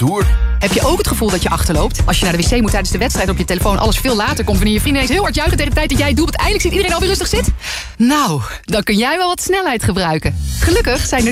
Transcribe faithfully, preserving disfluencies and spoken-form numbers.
retour. Heb je ook het gevoel dat je achterloopt? Als je naar de wc moet tijdens de wedstrijd op je telefoon alles veel later komt... wanneer je vrienden ineens heel hard juichen tegen de tijd dat jij het doelpunt eindelijk ziet iedereen alweer rustig zit? Nou, dan kun jij wel wat snelheid gebruiken. Gelukkig zijn er